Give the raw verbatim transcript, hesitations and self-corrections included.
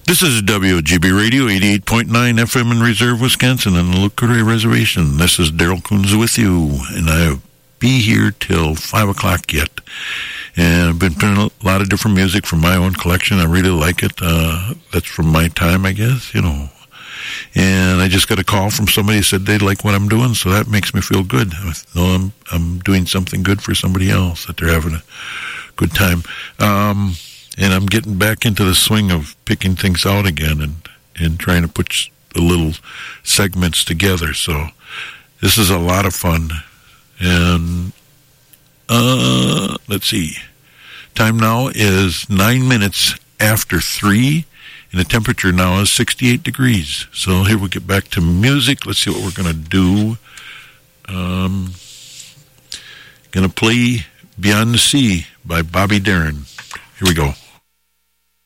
This is W O G B Radio, eighty-eight point nine F M in Reserve, Wisconsin, on the Lucre Reservation. This is Daryl Coons with you, and I'll be here till five o'clock yet. And I've been playing a lot of different music from my own collection. I really like it. Uh, that's from my time, I guess, you know. And I just got a call from somebody who said they like what I'm doing, so that makes me feel good. I know I'm, I'm doing something good for somebody else, that they're having a good time. Um... And I'm getting back into the swing of picking things out again and, and trying to put the little segments together. So this is a lot of fun. And uh, let's see. Time now is nine minutes after three. And the temperature now is sixty-eight degrees. So here we get back to music. Let's see what we're going to do. Um, going to play Beyond the Sea by Bobby Darin. Here we go.